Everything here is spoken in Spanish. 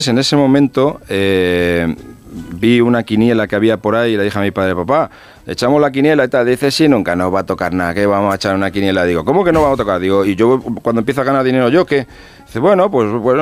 En ese momento vi una quiniela que había por ahí y le dije a mi padre, papá, echamos la quiniela y tal. Dice, sí, nunca nos va a tocar nada, que vamos a echar una quiniela. Digo, ¿cómo que no vamos a tocar? Digo, y yo cuando empiezo a ganar dinero, ¿yo qué? Dice, bueno, pues